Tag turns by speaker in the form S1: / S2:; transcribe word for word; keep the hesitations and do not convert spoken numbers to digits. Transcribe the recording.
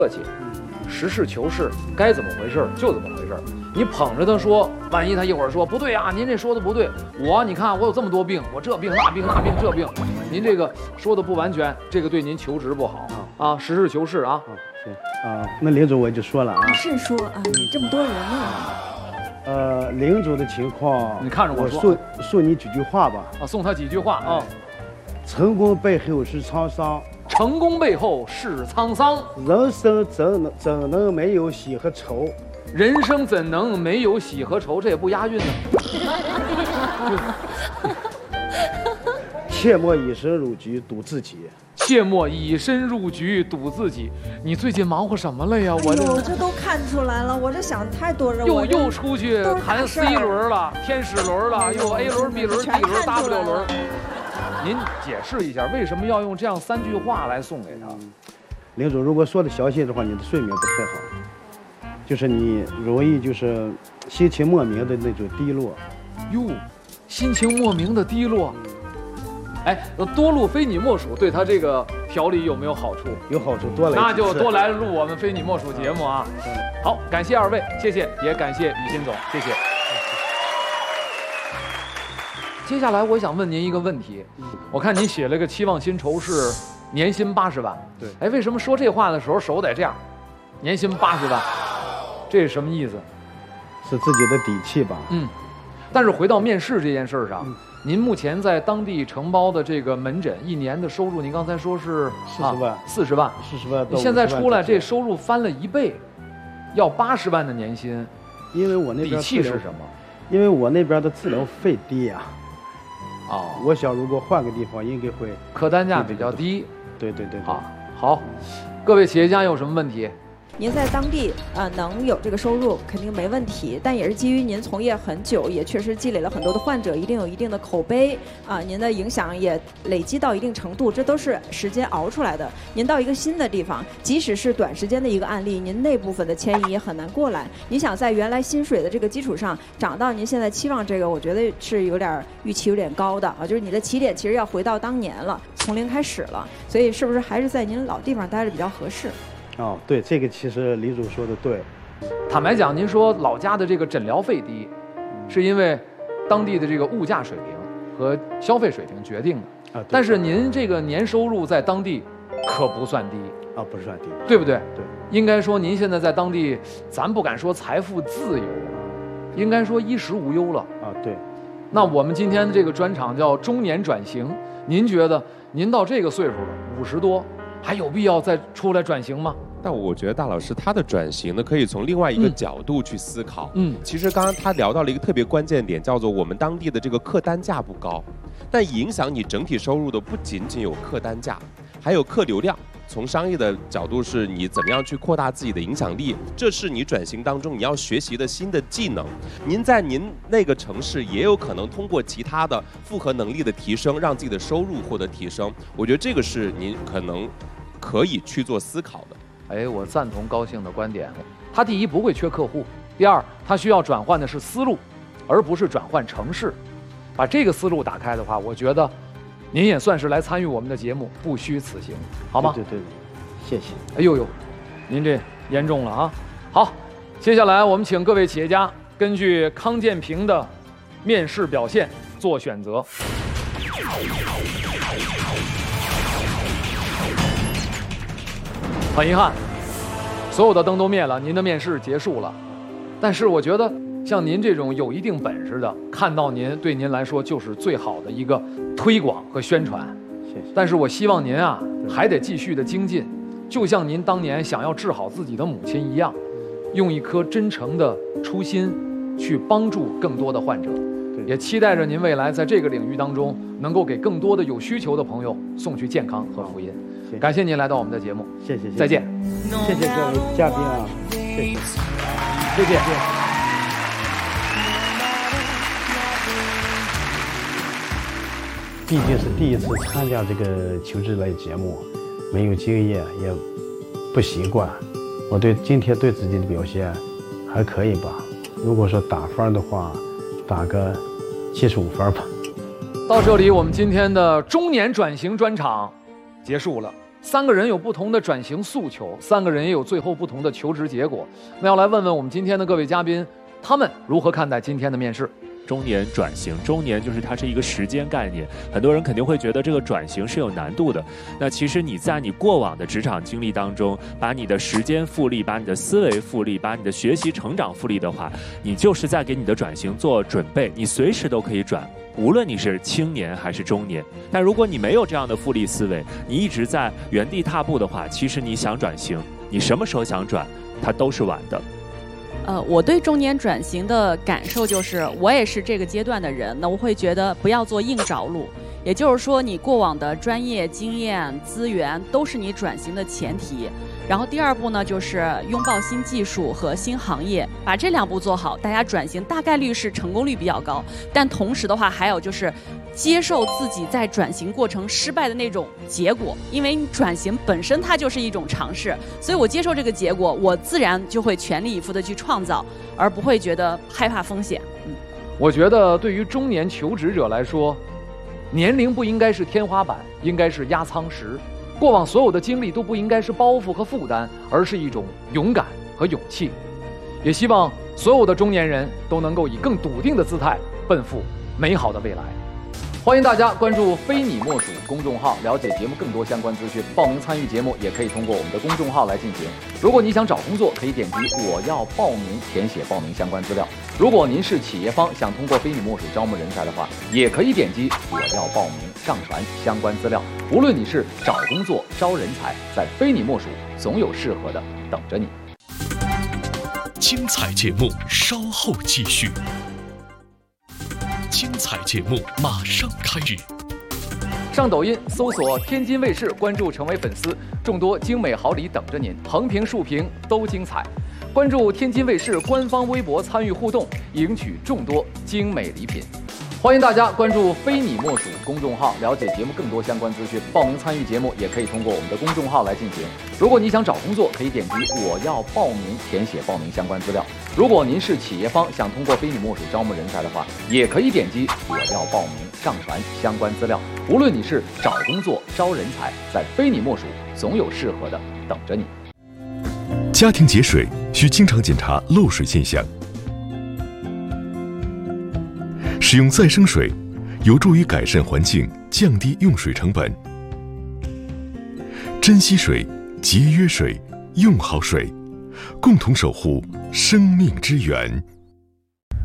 S1: 客气，实事求是，该怎么回事就怎么回事。你捧着他说，万一他一会儿说不对啊，您这说的不对，我你看我有这么多病，我这病那病那病这病，您这个说的不完全，这个对您求职不好啊，实事求是啊。
S2: 行啊，那领主我就说了啊，
S3: 是说啊，你这么多人呢。
S2: 呃，领主的情况，
S1: 你看着我说，
S2: 我送送你几句话吧。
S1: 啊，送他几句话啊。
S2: 成功背后是沧桑。
S1: 成功背后是沧桑，
S2: 人生怎能怎能没有喜和愁？
S1: 人生怎能没有喜和愁？这也不押韵呢。
S2: 切莫以身入局赌自己，
S1: 切莫以身入局赌自己。你最近忙活什么了呀？我这、
S3: 哎、这都看出来了，我这想太多了。
S1: 又又出去谈 C 轮了，天使轮了，又 A 轮、B 轮、D 轮、W 轮。您解释一下，为什么要用这样三句话来送给他？
S2: 领主，如果说的详细的话，你的睡眠不太好，就是你容易就是心情莫名的那种低落。
S1: 哟，心情莫名的低落。哎，多录非你莫属对他这个调理有没有好处？
S2: 有好处，多来。
S1: 那就多来录我们非你莫属节目啊。好，感谢二位，谢谢，也感谢于新总，谢谢。接下来我想问您一个问题，我看您写了个期望薪酬是年薪八十万，
S2: 对，
S1: 哎，为什么说这话的时候手得这样？年薪八十万，这是什么意思？
S2: 是自己的底气吧？
S1: 嗯，但是回到面试这件事上，嗯、您目前在当地承包的这个门诊一年的收入，您刚才说是
S2: 四十万，
S1: 四十万，
S2: 四十万。
S1: 你现在出来这收入翻了一倍，要八十万的年薪，
S2: 因为我那边
S1: 底气是什么？
S2: 因为我那边的治疗费低呀、啊。
S1: 哦，
S2: 我想如果换个地方，应该会
S1: 客单价比较低。
S2: 对对对，对。
S1: 好，好，各位企业家有什么问题？
S3: 您在当地呃能有这个收入肯定没问题，但也是基于您从业很久，也确实积累了很多的患者，一定有一定的口碑啊、呃，您的影响也累积到一定程度，这都是时间熬出来的。您到一个新的地方，即使是短时间的一个案例，您那部分的迁移也很难过来。你想在原来薪水的这个基础上涨到您现在期望这个，我觉得是有点预期有点高的啊，就是你的起点其实要回到当年了，从零开始了，所以是不是还是在您老地方待着比较合适？
S2: 哦，对，这个其实李主说的对。
S1: 坦白讲，您说老家的这个诊疗费低，是因为当地的这个物价水平和消费水平决定的。啊，但是您这个年收入在当地可不算低
S2: 啊，不算低，
S1: 对不对？
S2: 对，
S1: 应该说您现在在当地，咱不敢说财富自由，应该说衣食无忧了。
S2: 啊，对。
S1: 那我们今天这个专场叫中年转型，您觉得您到这个岁数了，五十多，还有必要再出来转型吗？
S4: 但我觉得大老师他的转型呢，可以从另外一个角度去思考。
S1: 嗯，
S4: 其实刚刚他聊到了一个特别关键点，叫做我们当地的这个客单价不高，但影响你整体收入的不仅仅有客单价，还有客流量。从商业的角度，是你怎么样去扩大自己的影响力，这是你转型当中你要学习的新的技能。您在您那个城市也有可能通过其他的复合能力的提升，让自己的收入获得提升。我觉得这个是您可能可以去做思考的。
S1: 哎，我赞同高兴的观点。他第一不会缺客户，第二他需要转换的是思路，而不是转换城市。把这个思路打开的话，我觉得您也算是来参与我们的节目，不虚此行，好吗？
S2: 对对对，谢谢。
S1: 哎呦呦，您这严重了啊！好，接下来我们请各位企业家根据康健平的面试表现做选择。很遗憾，所有的灯都灭了，您的面试结束了。但是我觉得，像您这种有一定本事的，看到您对您来说就是最好的一个推广和宣传。
S2: 谢谢。
S1: 但是我希望您啊，还得继续的精进，就像您当年想要治好自己的母亲一样，用一颗真诚的初心去帮助更多的患者。也期待着您未来在这个领域当中，能够给更多的有需求的朋友送去健康和福音。感谢您来到我们的节目，
S2: 谢谢，谢谢
S1: 再见。
S2: 谢谢各位嘉宾啊，谢谢，
S1: 谢谢。
S2: 毕竟是第一次参加这个求职类节目，没有经验，也不习惯。我对今天对自己的表现还可以吧。如果说打分的话，打个七十五分吧。
S1: 到这里，我们今天的中年转型专场结束了。 三个人有不同的转型诉求，三个人也有最后不同的求职结果。那要来问问我们今天的各位嘉宾，他们如何看待今天的面试？
S5: 中年转型，中年就是它是一个时间概念，很多人肯定会觉得这个转型是有难度的。那其实你在你过往的职场经历当中，把你的时间复利，把你的思维复利，把你的学习成长复利的话，你就是在给你的转型做准备，你随时都可以转。无论你是青年还是中年，但如果你没有这样的复利思维，你一直在原地踏步的话，其实你想转型，你什么时候想转，它都是晚的。
S6: 呃，我对中年转型的感受就是，我也是这个阶段的人，那我会觉得不要做硬着陆，也就是说，你过往的专业经验、资源都是你转型的前提。然后第二步呢，就是拥抱新技术和新行业，把这两步做好，大家转型大概率是成功率比较高。但同时的话，还有就是接受自己在转型过程失败的那种结果，因为你转型本身它就是一种尝试，所以我接受这个结果，我自然就会全力以赴的去创造，而不会觉得害怕风险。嗯，
S1: 我觉得对于中年求职者来说，年龄不应该是天花板，应该是压舱石。过往所有的经历都不应该是包袱和负担，而是一种勇敢和勇气。也希望所有的中年人都能够以更笃定的姿态奔赴美好的未来。欢迎大家关注非你莫属公众号，了解节目更多相关资讯。报名参与节目也可以通过我们的公众号来进行。如果你想找工作，可以点击我要报名，填写报名相关资料。如果您是企业方，想通过非你莫属招募人才的话，也可以点击我要报名，上传相关资料。无论你是找工作、招人才，在非你莫属总有适合的等着你。
S7: 精彩节目稍后继续。精彩节目马上开始。
S1: 上抖音搜索天津卫视，关注成为粉丝，众多精美好礼等着您，横屏竖屏都精彩。关注天津卫视官方微博参与互动，赢取众多精美礼品。欢迎大家关注非你莫属公众号，了解节目更多相关资讯。报名参与节目也可以通过我们的公众号来进行。如果你想找工作，可以点击我要报名，填写报名相关资料。如果您是企业方，想通过非你莫属招募人才的话，也可以点击我要报名，上传相关资料。无论你是找工作、招人才，在非你莫属总有适合的等着你。
S7: 家庭节水需经常检查漏水现象。使用再生水有助于改善环境，降低用水成本。珍惜水，节约水，用好水，共同守护生命之源。